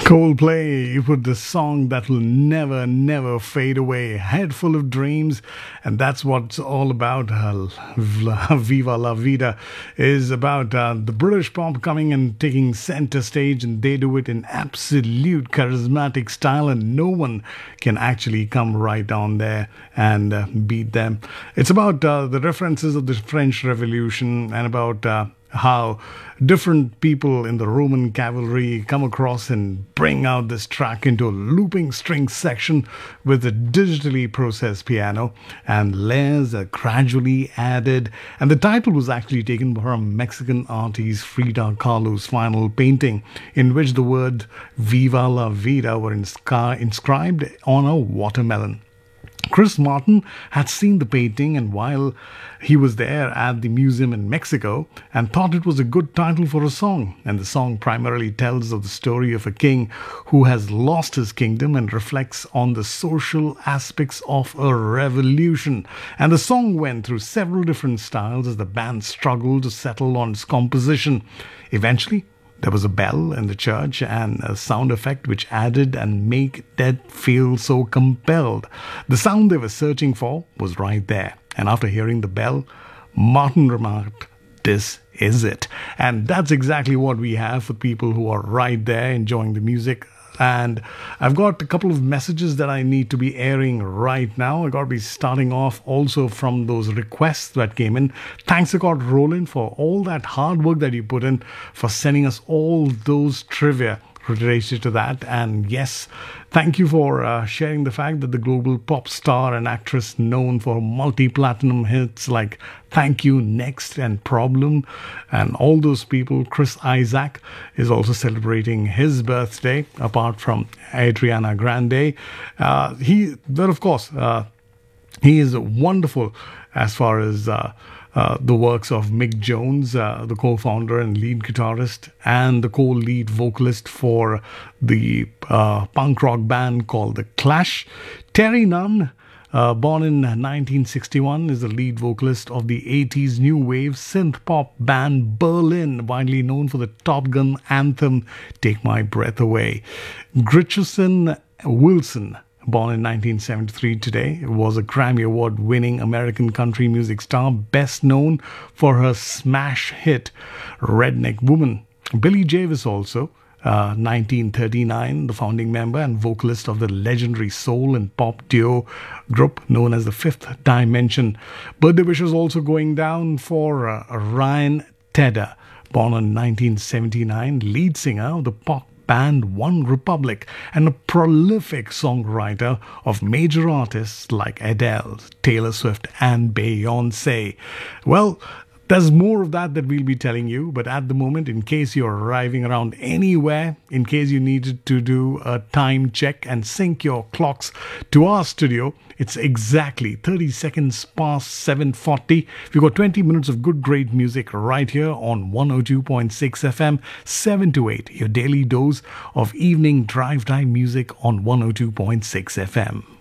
Coldplay, you put the song that will never, never fade away. Head full of dreams, and that's what it's all about. Viva La Vida is about the British pop coming and taking center stage, and they do it in absolute charismatic style, and no one can actually come right down there and beat them. It's about the references of the French Revolution and about how different people in the Roman cavalry come across and bring out this track into a looping string section with a digitally processed piano, and layers are gradually added. And the title was actually taken from Mexican artist Frida Kahlo's final painting, in which the word Viva la Vida were inscribed on a watermelon. Chris Martin had seen the painting, and while he was there at the museum in Mexico, and thought it was a good title for a song. And the song primarily tells of the story of a king who has lost his kingdom and reflects on the social aspects of a revolution. And the song went through several different styles as the band struggled to settle on its composition. Eventually, there was a bell in the church and a sound effect which added and made Dead feel so compelled. The sound they were searching for was right there. And after hearing the bell, Martin remarked, "This is it." And that's exactly what we have for people who are right there enjoying the music. And I've got a couple of messages that I need to be airing right now. I got to be starting off also from those requests that came in. Thanks a lot, Roland, for all that hard work that you put in for sending us all those trivia related to that. And yes, thank you for sharing the fact that the global pop star and actress known for multi-platinum hits like Thank You, Next and Problem and all those people, Chris Isaac is also celebrating his birthday apart from Adriana Grande. He is wonderful as far as the works of Mick Jones, the co-founder and lead guitarist, and the co-lead vocalist for the punk rock band called The Clash. Terry Nunn, born in 1961, is the lead vocalist of the 80s new wave synth pop band Berlin, widely known for the Top Gun anthem Take My Breath Away. Gritchuson Wilson, born in 1973 today, was a Grammy Award-winning American country music star, best known for her smash hit Redneck Woman. Billy Javis also, 1939, the founding member and vocalist of the legendary soul and pop duo group known as the Fifth Dimension. Birthday wishes also going down for Ryan Tedder, born in 1979, lead singer of the pop band One Republic and a prolific songwriter of major artists like Adele, Taylor Swift and Beyoncé. Well, there's more of that we'll be telling you, but at the moment, in case you're arriving around anywhere, in case you needed to do a time check and sync your clocks to our studio, it's exactly 30 seconds past 7:40. We've got 20 minutes of good, great music right here on 102.6 FM, 7 to 8, your daily dose of evening drive time music on 102.6 FM.